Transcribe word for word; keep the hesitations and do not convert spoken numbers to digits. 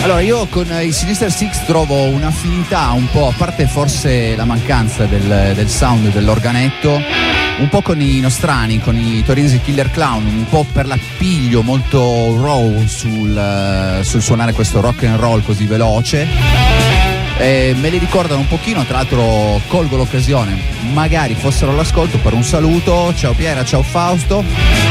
Allora, io con i Sinister Six trovo un'affinità un po', a parte forse la mancanza del, del sound dell'organetto, un po' con i nostrani, con i torinesi Killer Clown, un po' per l'appiglio molto raw sul, sul suonare questo rock and roll così veloce. Eh, me li ricordano un pochino, tra l'altro colgo l'occasione, magari fossero all'ascolto, per un saluto. Ciao Piera, ciao Fausto.